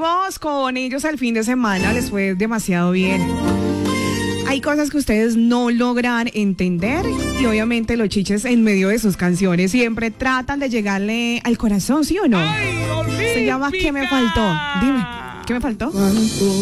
fuimos con ellos al fin de semana, les fue demasiado bien. Hay cosas que ustedes no logran entender y obviamente los chiches en medio de sus canciones siempre tratan de llegarle al corazón, ¿sí o no? ¡Ay, Se llama ¿Qué me faltó? Dime, ¿qué me faltó?